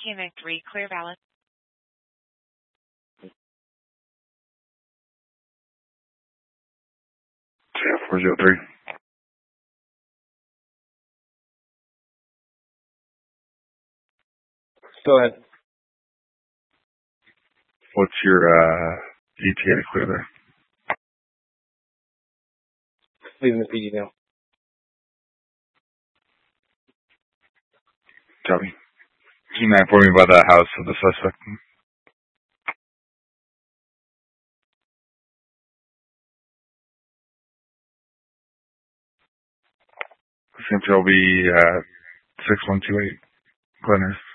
TMA 3, clear valid. Yeah, 403. Go ahead. What's your ETA to clear there? Leaving the PD now. Copy. G9 for me by the house of the suspect. Seems to be 6128 Glenhurst.